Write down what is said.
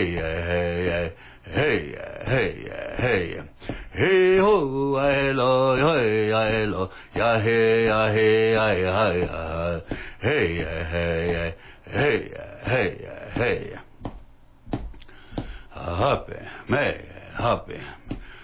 hey, hey, hey, hey, hey, ho, I lo, I lo, ya, hey, hey, hey, hey, hey, hey, happy, may, happy.